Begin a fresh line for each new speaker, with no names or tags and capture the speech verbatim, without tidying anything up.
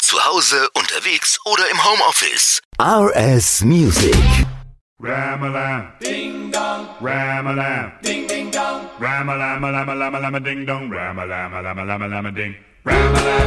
zu Hause, unterwegs oder im Homeoffice.
R S Music.
Ram-a-lam, ding dong, ram-a-lam, ding ding dong, ram-a-lam-a-lam-a-lam-a-lam-a-ding dong, ram-a-lam-a-lam-a-lam-a-lam-a-ding, ram-a-lam.